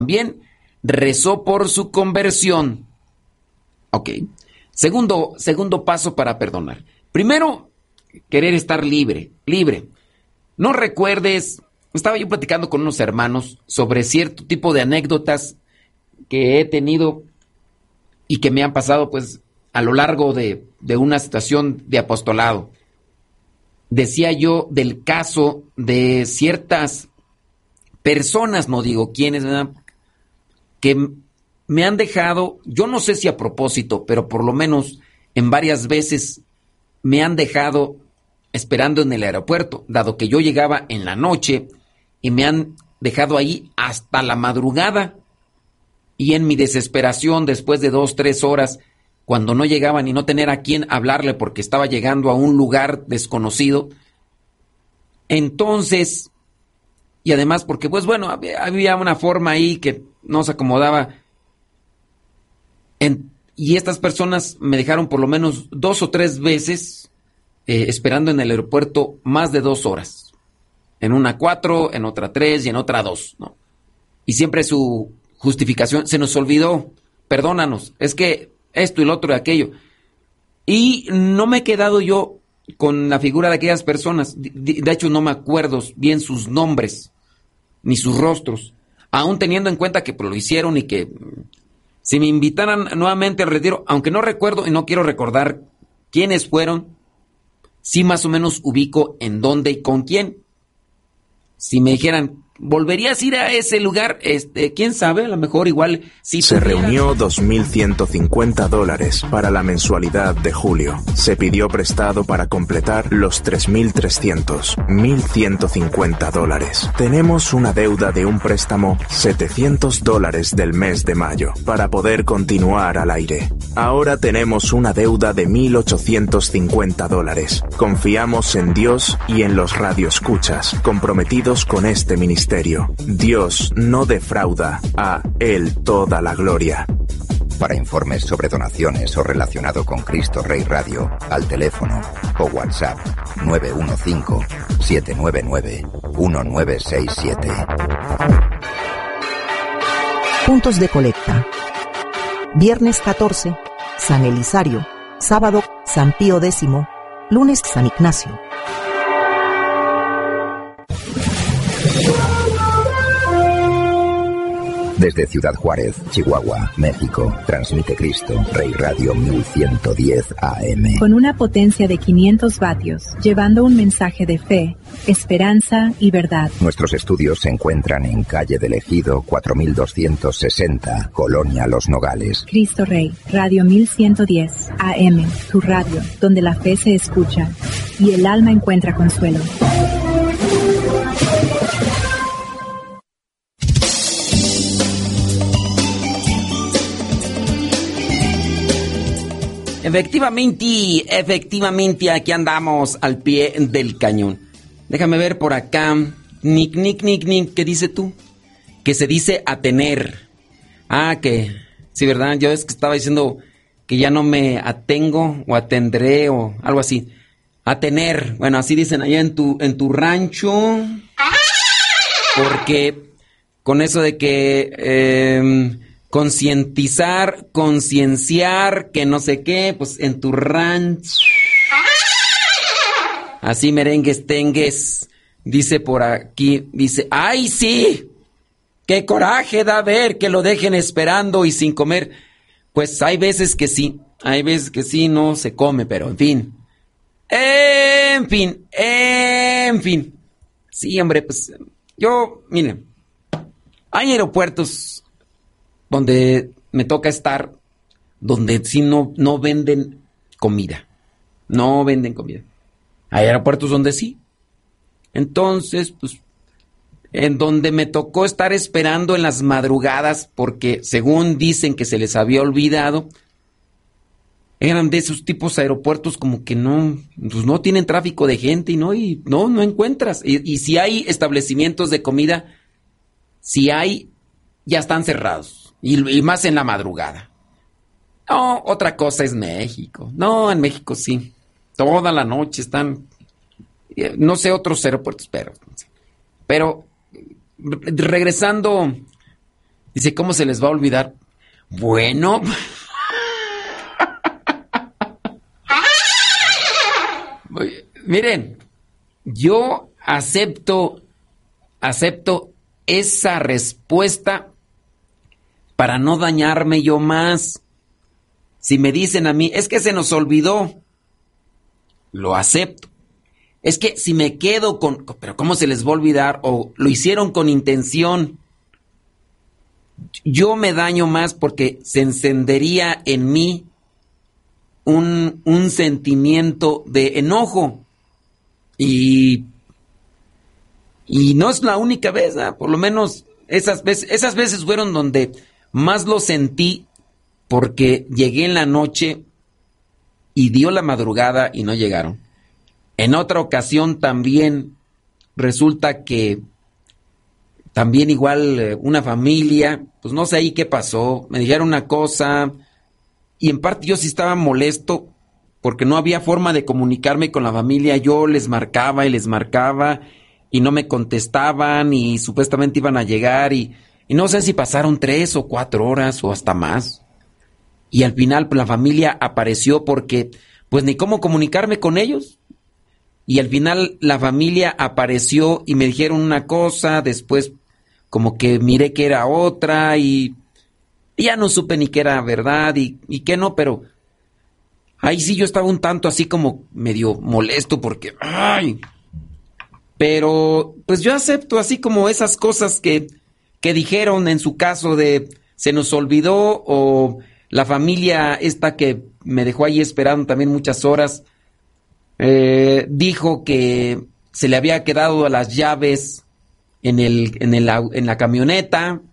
también rezó por su conversión. Ok. Segundo paso para perdonar. Primero, querer estar libre. No recuerdes, estaba yo platicando con unos hermanos sobre cierto tipo de anécdotas que he tenido y que me han pasado pues a lo largo de una situación de apostolado. Decía yo del caso de ciertas personas, no digo quiénes, ¿verdad?, que me han dejado, yo no sé si a propósito, pero por lo menos en varias veces me han dejado esperando en el aeropuerto, dado que yo llegaba en la noche y me han dejado ahí hasta la madrugada. Y en mi desesperación, después de 2-3 horas, cuando no llegaban y no tener a quién hablarle porque estaba llegando a un lugar desconocido, entonces, y además porque pues bueno, había una forma ahí que no se acomodaba, y estas personas me dejaron por lo menos 2 o 3 veces esperando en el aeropuerto más de 2 horas. En una 4, en otra 3 y en otra 2, ¿no? Y siempre su justificación: se nos olvidó, perdónanos, es que esto y lo otro y aquello. Y no me he quedado yo con la figura de aquellas personas. De hecho, no me acuerdo bien sus nombres ni sus rostros, aún teniendo en cuenta que lo hicieron y que si me invitaran nuevamente al retiro, aunque no recuerdo y no quiero recordar quiénes fueron, sí más o menos ubico en dónde y con quién. Si me dijeran, ¿volverías a ir a ese lugar? Quién sabe, a lo mejor igual sí. Se reunió $2,150 para la mensualidad de julio. Se pidió prestado para completar los $3,300, $1,150. Tenemos una deuda de un préstamo $700 del mes de mayo para poder continuar al aire. Ahora tenemos una deuda de $1,850. Confiamos en Dios y en los radioescuchas comprometidos con este ministerio. Dios no defrauda, a Él toda la gloria. Para informes sobre donaciones o relacionado con Cristo Rey Radio, al teléfono o WhatsApp 915-799-1967. Puntos de colecta. Viernes 14, San Elisario. Sábado, San Pío X. Lunes, San Ignacio. Desde Ciudad Juárez, Chihuahua, México, transmite Cristo Rey Radio 1110 AM. Con una potencia de 500 vatios, llevando un mensaje de fe, esperanza y verdad. Nuestros estudios se encuentran en calle del Ejido 4260, Colonia Los Nogales. Cristo Rey, Radio 1110 AM, tu radio, donde la fe se escucha y el alma encuentra consuelo. Efectivamente, aquí andamos al pie del cañón. Déjame ver por acá. ¿Qué dice tú? Que se dice atener. Que sí, ¿verdad? Yo es que estaba diciendo que ya no me atengo o atendré o algo así. Atener. Bueno, así dicen allá en tu rancho. Porque con eso de que concientizar, concienciar, que no sé qué, pues en tu rancho. Así merengues tengues, dice por aquí, dice, ¡ay sí! ¡Qué coraje da ver que lo dejen esperando y sin comer! Pues hay veces que sí, no se come, pero en fin. Sí, hombre, pues miren, hay aeropuertos donde me toca estar, donde sí no venden comida. No venden comida. Hay aeropuertos donde sí. Entonces, pues, en donde me tocó estar esperando en las madrugadas, porque según dicen que se les había olvidado, eran de esos tipos de aeropuertos como que no tienen tráfico de gente y no encuentras. Y si hay establecimientos de comida, ya están cerrados. Y más en la madrugada. No, otra cosa es México. No, en México sí. Toda la noche están. No sé otros aeropuertos, pero regresando Dice, ¿cómo se les va a olvidar? Bueno, miren, yo acepto esa respuesta para no dañarme yo más. Si me dicen a mí, es que se nos olvidó, lo acepto. Es que si me quedo con, pero ¿cómo se les va a olvidar? O lo hicieron con intención. Yo me daño más porque se encendería en mí un sentimiento de enojo. Y no es la única vez, ¿eh? Por lo menos esas veces fueron donde más lo sentí, porque llegué en la noche y dio la madrugada y no llegaron. En otra ocasión también resulta que también igual una familia, pues no sé ahí qué pasó, me dijeron una cosa y en parte yo sí estaba molesto porque no había forma de comunicarme con la familia. Yo les marcaba y no me contestaban y supuestamente iban a llegar y no sé si pasaron 3 o 4 horas o hasta más. Y al final pues, la familia apareció porque pues ni cómo comunicarme con ellos. Y al final la familia apareció y me dijeron una cosa, después como que miré que era otra y ya no supe ni qué era verdad y qué no, pero ahí sí yo estaba un tanto así como medio molesto porque, ¡ay! Pero pues yo acepto así como esas cosas que dijeron en su caso de se nos olvidó o la familia esta que me dejó ahí esperando también muchas horas, dijo que se le había quedado las llaves en la camioneta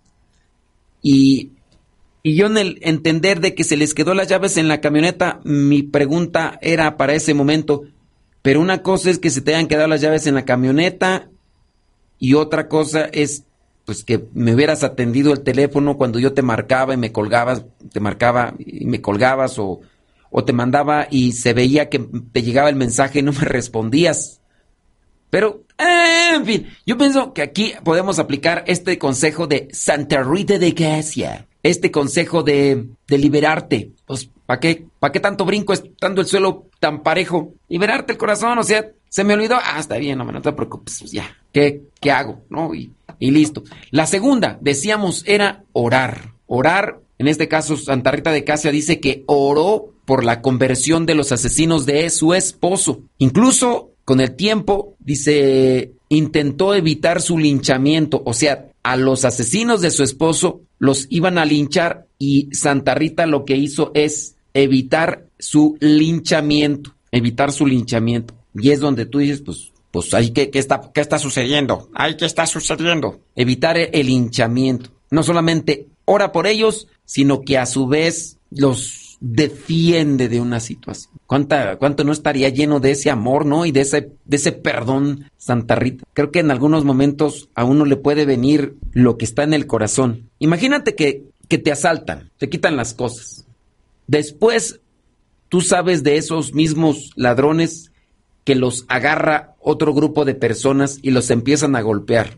y yo en el entender de que se les quedó las llaves en la camioneta, mi pregunta era para ese momento, pero una cosa es que se te hayan quedado las llaves en la camioneta y otra cosa es pues que me hubieras atendido el teléfono cuando yo te marcaba y me colgabas, te marcaba y me colgabas o te mandaba y se veía que te llegaba el mensaje y no me respondías. Pero, en fin, yo pienso que aquí podemos aplicar este consejo de Santa Rita de Casia. Este consejo de liberarte. Pues, ¿para qué tanto brinco estando el suelo tan parejo? Liberarte el corazón, o sea, se me olvidó. Está bien, no te preocupes, pues ya. ¿Qué hago? ¿No? Y listo. La segunda, decíamos, era orar. Orar, en este caso, Santa Rita de Casia dice que oró por la conversión de los asesinos de su esposo. Incluso, con el tiempo, dice, intentó evitar su linchamiento. O sea, a los asesinos de su esposo los iban a linchar y Santa Rita lo que hizo es evitar su linchamiento. Evitar su linchamiento. Y es donde tú dices, pues ahí, ¿qué está sucediendo? Ay, ¿qué está sucediendo? Evitar el linchamiento. No solamente ora por ellos, sino que a su vez los defiende de una situación. ¿Cuánto no estaría lleno de ese amor, ¿no? Y de ese perdón, Santa Rita. Creo que en algunos momentos a uno le puede venir lo que está en el corazón. Imagínate que te asaltan, te quitan las cosas. Después, tú sabes de esos mismos ladrones que los agarra otro grupo de personas y los empiezan a golpear.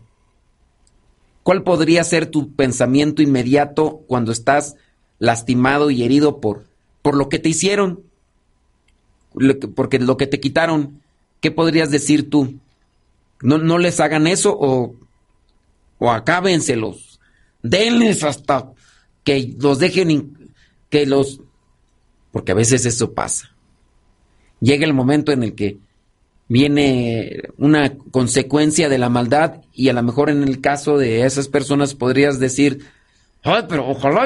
¿Cuál podría ser tu pensamiento inmediato cuando estás lastimado y herido por lo que te hicieron? Porque lo que te quitaron, ¿qué podrías decir tú? No les hagan eso o acábenselos. Denles hasta que los dejen, porque a veces eso pasa. Llega el momento en el que viene una consecuencia de la maldad y a lo mejor en el caso de esas personas podrías decir, ay, pero ojalá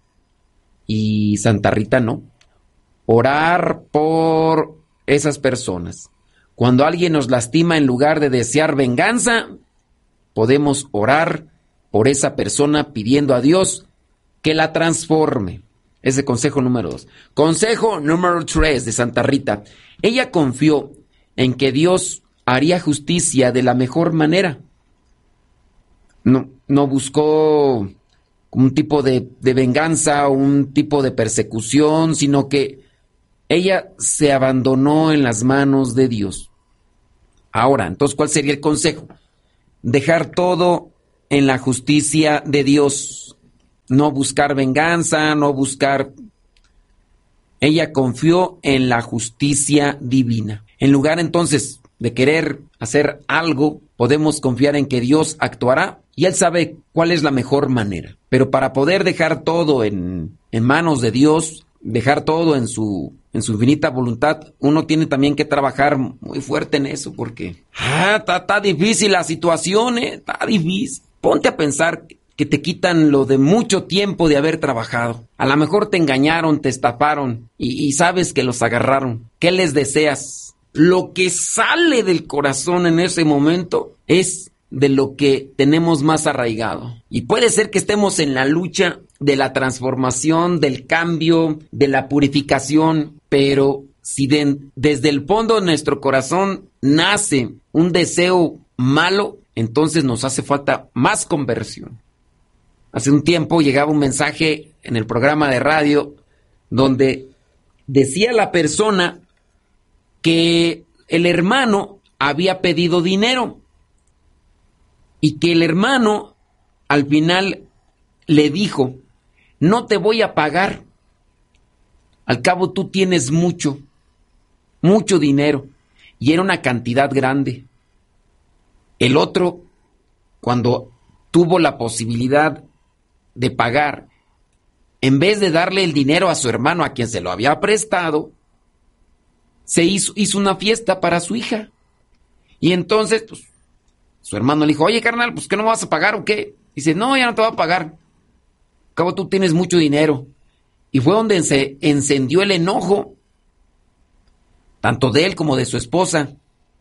y Santa Rita no. Orar por esas personas. Cuando alguien nos lastima, en lugar de desear venganza, podemos orar por esa persona pidiendo a Dios que la transforme. Ese consejo número 2. Consejo número 3 de Santa Rita. Ella confió en que Dios haría justicia de la mejor manera. No buscó un tipo de venganza, un tipo de persecución, sino que ella se abandonó en las manos de Dios. Ahora, entonces, ¿cuál sería el consejo? Dejar todo en la justicia de Dios. no buscar venganza, no buscar... Ella confió en la justicia divina. En lugar entonces de querer hacer algo, podemos confiar en que Dios actuará y Él sabe cuál es la mejor manera. Pero para poder dejar todo en manos de Dios, dejar todo en su infinita voluntad, uno tiene también que trabajar muy fuerte en eso porque está difícil la situación, está difícil. Ponte a pensar que te quitan lo de mucho tiempo de haber trabajado. A lo mejor te engañaron, te estafaron y sabes que los agarraron. ¿Qué les deseas? Lo que sale del corazón en ese momento es de lo que tenemos más arraigado. Y puede ser que estemos en la lucha de la transformación, del cambio, de la purificación, pero si desde el fondo de nuestro corazón nace un deseo malo, entonces nos hace falta más conversión. Hace un tiempo llegaba un mensaje en el programa de radio donde decía la persona que el hermano había pedido dinero y que el hermano al final le dijo: no te voy a pagar, al cabo tú tienes mucho dinero, y era una cantidad grande. El otro, cuando tuvo la posibilidad de pagar, en vez de darle el dinero a su hermano a quien se lo había prestado, se hizo una fiesta para su hija. Y entonces, pues, su hermano le dijo: oye, carnal, pues, ¿qué no me vas a pagar o qué? Dice: no, ya no te voy a pagar. Al cabo tú tienes mucho dinero. Y fue donde se encendió el enojo, tanto de él como de su esposa.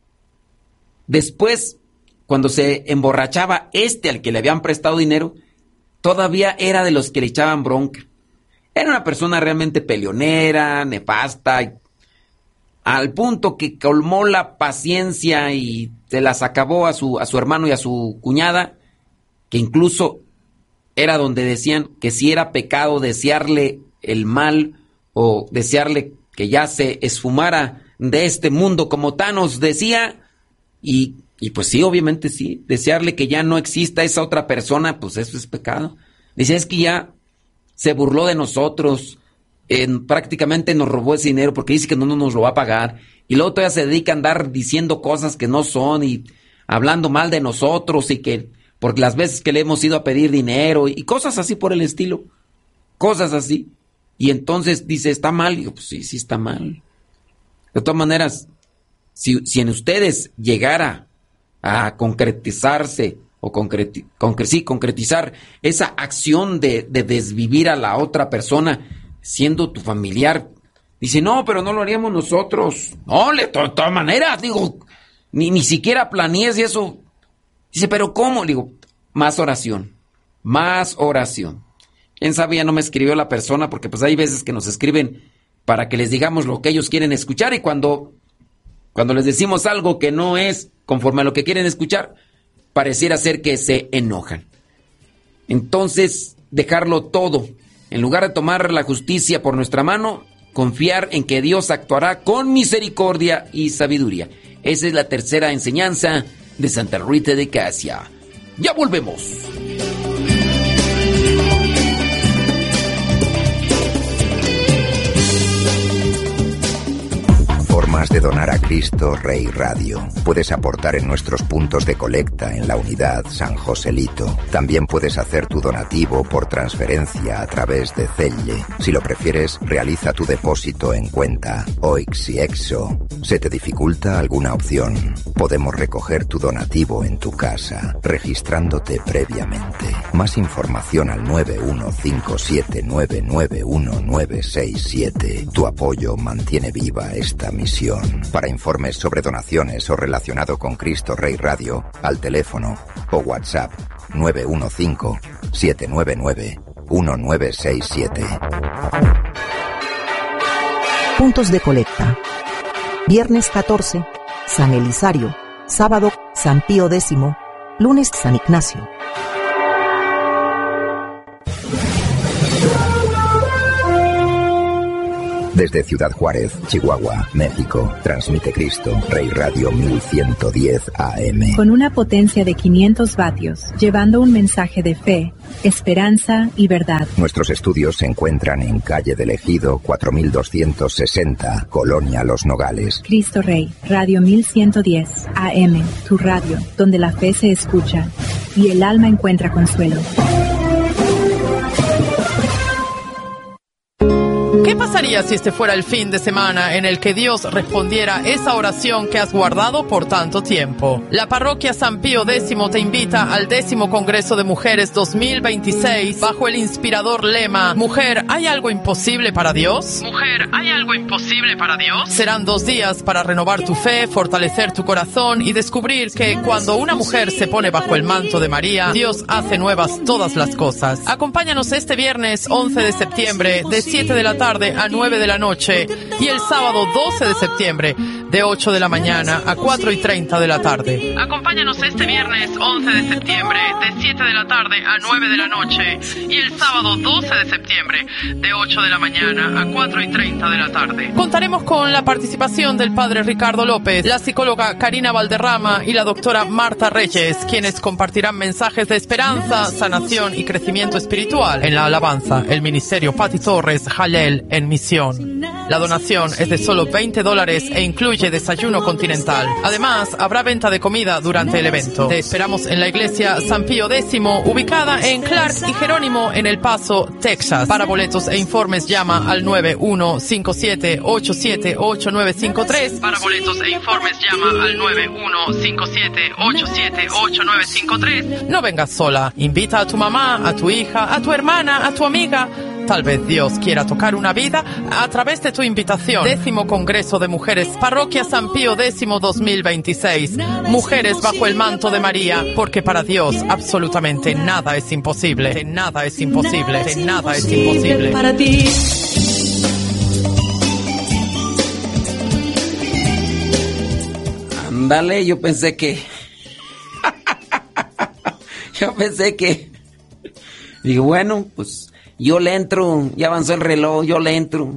Después, cuando se emborrachaba al que le habían prestado dinero, todavía era de los que le echaban bronca. Era una persona realmente peleonera, nefasta, al punto que colmó la paciencia y se las acabó a su hermano y a su cuñada, que incluso era donde decían que si era pecado desearle el mal o desearle que ya se esfumara de este mundo, como Thanos decía, y pues sí, obviamente sí, desearle que ya no exista esa otra persona, pues eso es pecado. Dice: es que ya se burló de nosotros, prácticamente nos robó ese dinero porque dice que no nos lo va a pagar, y luego todavía se dedica a andar diciendo cosas que no son y hablando mal de nosotros, y que por las veces que le hemos ido a pedir dinero y cosas así por el estilo, cosas así. Y entonces dice: ¿está mal? Y digo: pues sí está mal. De todas maneras, si en ustedes llegara a concretizarse o concretizar esa acción de desvivir a la otra persona siendo tu familiar, dice: no, pero no lo haríamos nosotros. No, de todas maneras, digo, ni siquiera planees y eso. Dice: pero ¿cómo? Le digo: más oración. Quién sabe, ya no me escribió la persona, porque pues hay veces que nos escriben para que les digamos lo que ellos quieren escuchar, y cuando les decimos algo que no es conforme a lo que quieren escuchar, pareciera ser que se enojan. Entonces, dejarlo todo. En lugar de tomar la justicia por nuestra mano, confiar en que Dios actuará con misericordia y sabiduría. Esa es la tercera enseñanza de Santa Rita de Casia. ¡Ya volvemos! Formas de donar a Cristo Rey Radio. Puedes aportar en nuestros puntos de colecta en la unidad San Joselito. También puedes hacer tu donativo por transferencia a través de Zelle. Si lo prefieres, realiza tu depósito en cuenta OIX y EXO. ¿Se te dificulta alguna opción? Podemos recoger tu donativo en tu casa, registrándote previamente. Más información al 915799197. Tu apoyo mantiene viva esta misión. Para informes sobre donaciones o relacionado con Cristo Rey Radio, al teléfono o WhatsApp 915-799-1967. Puntos de colecta. Viernes 14, San Elisario. Sábado, San Pío X. Lunes, San Ignacio. Desde Ciudad Juárez, Chihuahua, México, transmite Cristo Rey Radio 1110 AM. Con una potencia de 500 vatios, llevando un mensaje de fe, esperanza y verdad. Nuestros estudios se encuentran en calle del Ejido 4260, Colonia Los Nogales. Cristo Rey, Radio 1110 AM, tu radio, donde la fe se escucha y el alma encuentra consuelo. ¿Qué pasaría si este fuera el fin de semana en el que Dios respondiera esa oración que has guardado por tanto tiempo? La parroquia San Pío X te invita al 10º Congreso de Mujeres 2026 bajo el inspirador lema Mujer, ¿hay algo imposible para Dios? Mujer, ¿hay algo imposible para Dios? Serán 2 días para renovar tu fe, fortalecer tu corazón y descubrir que cuando una mujer se pone bajo el manto de María, Dios hace nuevas todas las cosas. Acompáñanos este viernes 11 de septiembre de 7 de la tarde a 9 de la noche y el sábado 12 de septiembre de 8 de la mañana a 4:30 de la tarde. Acompáñanos este viernes 11 de septiembre de 7 de la tarde a 9 de la noche y el sábado 12 de septiembre de 8 de la mañana a 4:30 de la tarde. Contaremos con la participación del padre Ricardo López, la psicóloga Karina Valderrama y la doctora Marta Reyes, quienes compartirán mensajes de esperanza, sanación y crecimiento espiritual. En la alabanza, el ministerio Pati Torres Jalel en misión. La donación es de solo $20 e incluye desayuno continental. Además, habrá venta de comida durante el evento. Te esperamos en la iglesia San Pío X, ubicada en Clark y Jerónimo en El Paso, Texas. Para boletos e informes llama al 9157878953. Para boletos e informes llama al 9157878953. No vengas sola. Invita a tu mamá, a tu hija, a tu hermana, a tu amiga. Tal vez Dios quiera tocar una vida a través de tu invitación. 10º Congreso de Mujeres, Parroquia San Pío X 2026. Mujeres bajo el manto de María, porque para Dios absolutamente nada es imposible. Nada es imposible. Nada es imposible para ti. Ándale, yo pensé que... Digo, bueno, pues... Yo le entro, ya avanzó el reloj, yo le entro.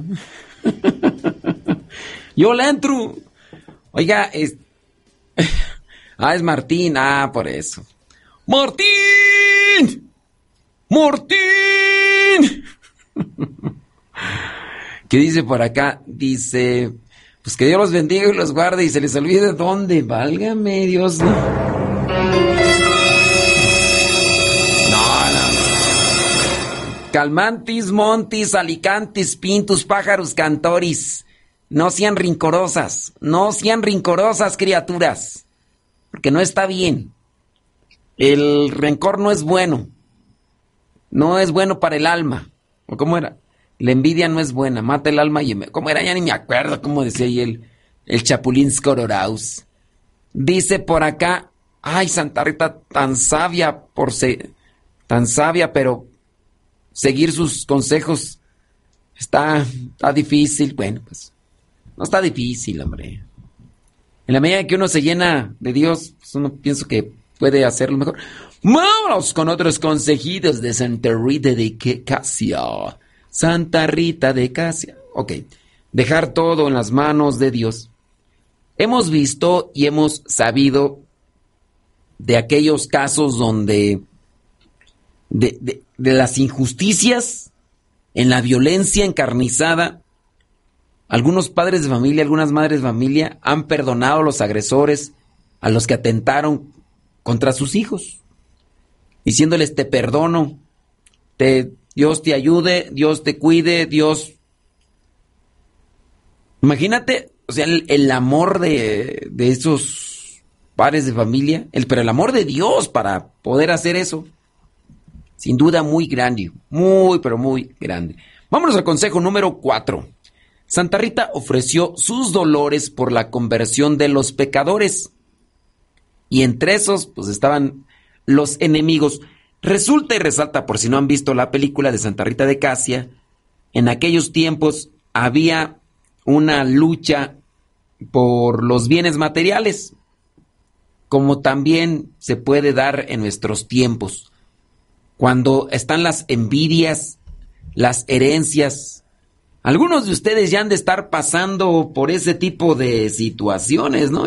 Oiga, es Martín, por eso. ¡Martín! ¿Qué dice por acá? Dice, pues que Dios los bendiga y los guarde y se les olvide dónde. Válgame Dios. Calmantis, montis, alicantis, pintus, pájaros, cantoris. No sean rincorosas, criaturas. Porque no está bien. El rencor no es bueno. No es bueno para el alma. ¿O cómo era? La envidia no es buena, mata el alma y... ¿Cómo era? Ya ni me acuerdo cómo decía ahí el Chapulín Colorado. Dice por acá, ay, Santa Rita, tan sabia, pero... seguir sus consejos está difícil. Bueno, pues no está difícil, hombre. En la medida que uno se llena de Dios, pues uno pienso que puede hacerlo mejor. Vámonos con otros consejitos de Santa Rita de Casia. Santa Rita de Casia. Ok, dejar todo en las manos de Dios. Hemos visto y hemos sabido de aquellos casos donde... De las injusticias, en la violencia encarnizada, algunos padres de familia, algunas madres de familia han perdonado a los agresores, a los que atentaron contra sus hijos, diciéndoles te perdono, Dios te ayude, Dios te cuide, Dios... Imagínate, o sea, el amor de esos padres de familia, pero el amor de Dios para poder hacer eso. Sin duda muy grande, pero muy grande. Vámonos al consejo número 4. Santa Rita ofreció sus dolores por la conversión de los pecadores. Y entre esos, pues estaban los enemigos. Resulta y resalta, por si no han visto la película de Santa Rita de Casia, en aquellos tiempos había una lucha por los bienes materiales, como también se puede dar en nuestros tiempos. Cuando están las envidias, las herencias, Algunos de ustedes ya han de estar pasando por ese tipo de situaciones, ¿no?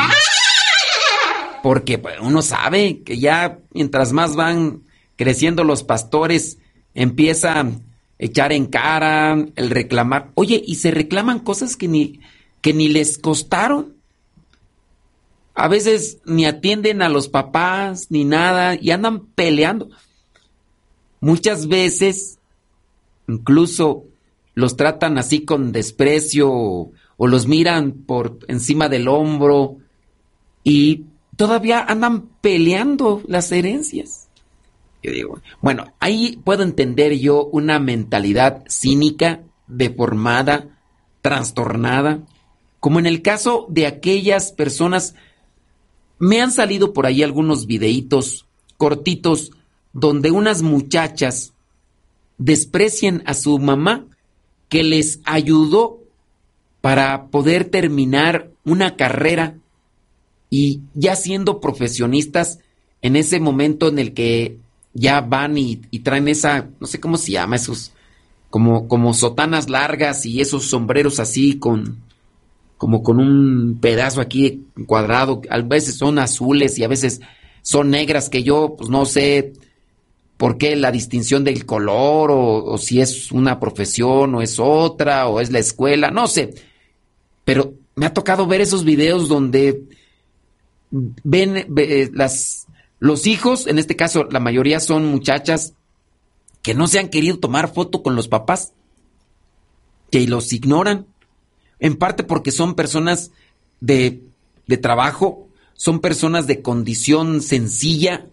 Porque uno sabe que ya mientras más van creciendo los pastores, empieza a echar en cara el reclamar. Oye, y se reclaman cosas que ni les costaron. A veces ni atienden a los papás ni nada y andan peleando. Muchas veces incluso los tratan así con desprecio o los miran por encima del hombro y todavía andan peleando las herencias. Yo digo, bueno, ahí puedo entender yo una mentalidad cínica, deformada, trastornada, como en el caso de aquellas personas. Me han salido por ahí algunos videitos cortitos donde unas muchachas desprecian a su mamá que les ayudó para poder terminar una carrera y ya siendo profesionistas en ese momento en el que ya van y traen esa, no sé cómo se llama, esos como sotanas largas y esos sombreros así con un pedazo aquí cuadrado, a veces son azules y a veces son negras, que yo pues no sé por qué la distinción del color o si es una profesión o es otra o es la escuela, no sé. Pero me ha tocado ver esos videos donde ven los hijos, en este caso la mayoría son muchachas que no se han querido tomar foto con los papás, que los ignoran, en parte porque son personas de trabajo, son personas de condición sencilla,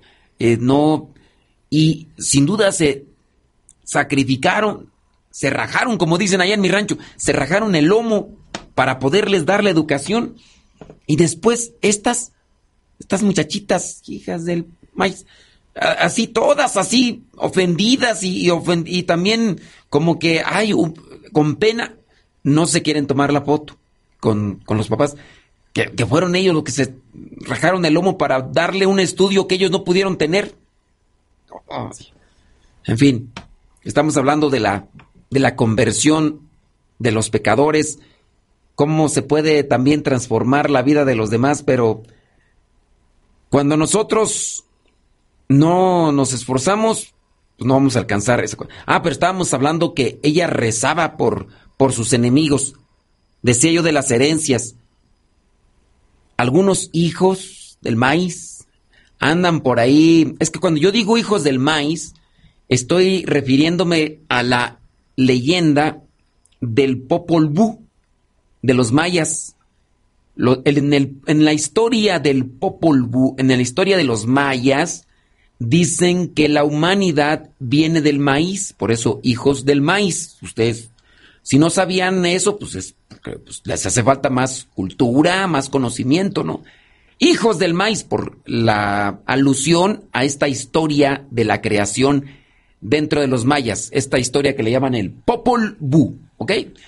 y sin duda se sacrificaron, se rajaron, como dicen allá en mi rancho, se rajaron el lomo para poderles dar la educación. Y después estas muchachitas, hijas del maíz, así todas así ofendidas y también como que con pena no se quieren tomar la foto con los papás, que fueron ellos los que se rajaron el lomo para darle un estudio que ellos no pudieron tener. En fin, estamos hablando de la conversión de los pecadores, cómo se puede también transformar la vida de los demás, pero cuando nosotros no nos esforzamos, pues no vamos a alcanzar esa cosa. Pero estábamos hablando que ella rezaba por sus enemigos. Decía yo de las herencias. Algunos hijos del maíz andan por ahí. Es que cuando yo digo hijos del maíz, estoy refiriéndome a la leyenda del Popol Vuh, de los mayas. En la historia del Popol Vuh, en la historia de los mayas, dicen que la humanidad viene del maíz, por eso hijos del maíz. Ustedes, si no sabían eso, pues les hace falta más cultura, más conocimiento, ¿no? Hijos del maíz, por la alusión a esta historia de la creación dentro de los mayas, esta historia que le llaman el Popol Vuh, ¿ok?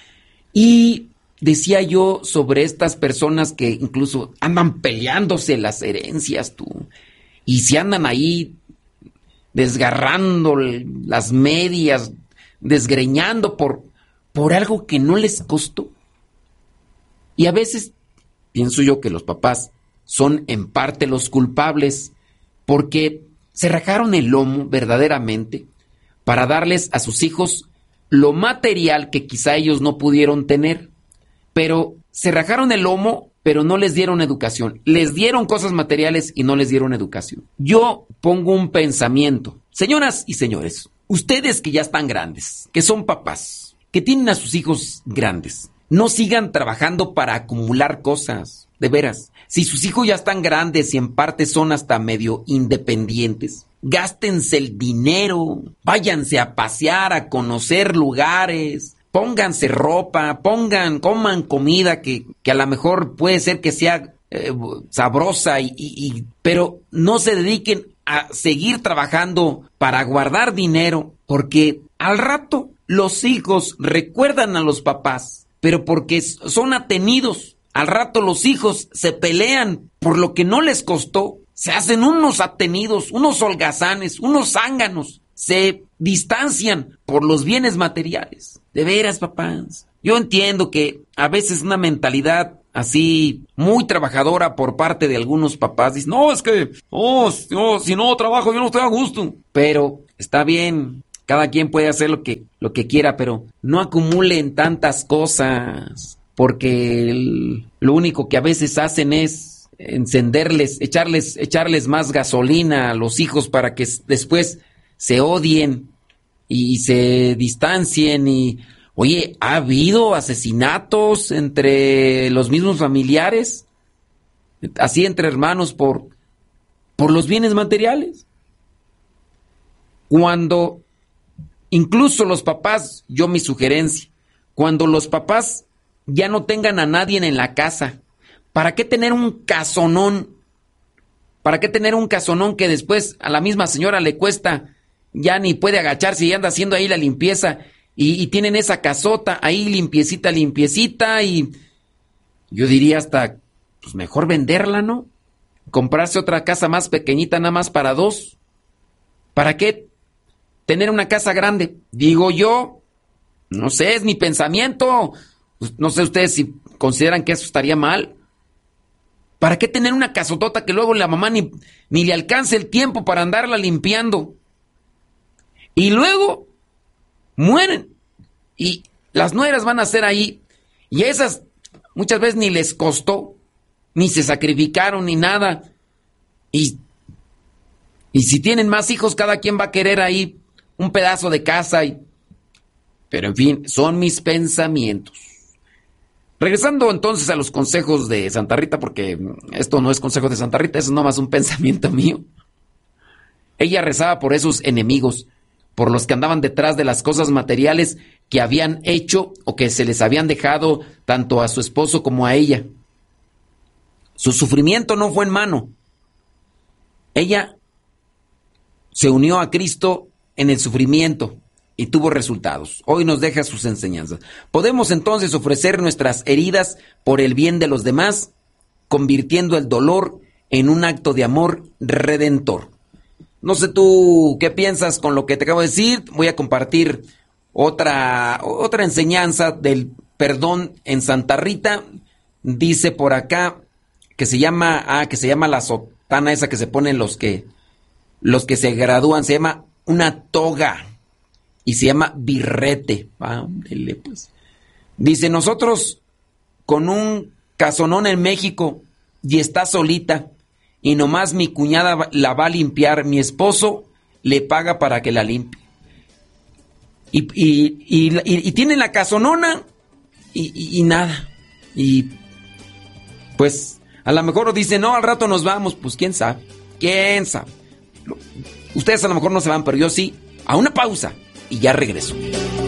Y decía yo sobre estas personas que incluso andan peleándose las herencias, y si andan ahí desgarrando las medias, desgreñando por algo que no les costó. Y a veces pienso yo que los papás son en parte los culpables porque se rajaron el lomo verdaderamente para darles a sus hijos lo material que quizá ellos no pudieron tener, pero se rajaron el lomo, pero no les dieron educación. Les dieron cosas materiales y no les dieron educación. Yo pongo un pensamiento. Señoras y señores, ustedes que ya están grandes, que son papás, que tienen a sus hijos grandes, no sigan trabajando para acumular cosas, de veras. Si sus hijos ya están grandes y en parte son hasta medio independientes, gástense el dinero, váyanse a pasear, a conocer lugares, pónganse ropa, coman comida que a lo mejor puede ser que sea sabrosa, pero no se dediquen a seguir trabajando para guardar dinero, porque al rato los hijos recuerdan a los papás, pero porque son atenidos. Al rato los hijos se pelean por lo que no les costó. Se hacen unos atenidos, unos holgazanes, unos zánganos, se distancian por los bienes materiales. De veras, papás. Yo entiendo que a veces una mentalidad así muy trabajadora por parte de algunos papás dice, no, es que, si no trabajo yo no estoy a gusto. Pero está bien, cada quien puede hacer lo que quiera, pero no acumulen tantas cosas, porque lo único que a veces hacen es encenderles, echarles más gasolina a los hijos para que después se odien y se distancien. Y oye, ¿ha habido asesinatos entre los mismos familiares? Así entre hermanos por los bienes materiales. Cuando incluso los papás, mi sugerencia, cuando los papás ya no tengan a nadie en la casa, ¿para qué tener un casonón? ¿Para qué tener un casonón que después a la misma señora le cuesta, ya ni puede agacharse y anda haciendo ahí la limpieza? Y tienen esa casota ahí limpiecita, y yo diría hasta, pues mejor venderla, ¿no? Comprarse otra casa más pequeñita, nada más para dos. ¿Para qué tener una casa grande? Digo yo, no sé, es mi pensamiento. No sé ustedes si consideran que eso estaría mal. ¿Para qué tener una casotota que luego la mamá ni le alcance el tiempo para andarla limpiando? Y luego mueren y las nueras van a ser ahí, y a esas muchas veces ni les costó, ni se sacrificaron ni nada, y si tienen más hijos, cada quien va a querer ahí un pedazo de casa. Pero en fin, son mis pensamientos. Regresando entonces a los consejos de Santa Rita, porque esto no es consejo de Santa Rita, eso es nomás un pensamiento mío. Ella rezaba por esos enemigos, por los que andaban detrás de las cosas materiales que habían hecho o que se les habían dejado tanto a su esposo como a ella. Su sufrimiento no fue en vano. Ella se unió a Cristo en el sufrimiento y tuvo resultados. Hoy nos deja sus enseñanzas. Podemos entonces ofrecer nuestras heridas por el bien de los demás, convirtiendo el dolor en un acto de amor redentor. No sé tú qué piensas con lo que te acabo de decir. Voy a compartir otra enseñanza del perdón en Santa Rita. Dice por acá que se llama la sotana esa que se ponen los que se gradúan, se llama una toga y se llama birrete. Ándele, pues. Dice, nosotros con un casonón en México y está solita. Y nomás mi cuñada la va a limpiar, mi esposo le paga para que la limpie. Y tienen la casonona y nada. Y pues a lo mejor dicen, no, al rato nos vamos. Pues quién sabe. Ustedes a lo mejor no se van, pero yo sí. A una pausa y ya regreso.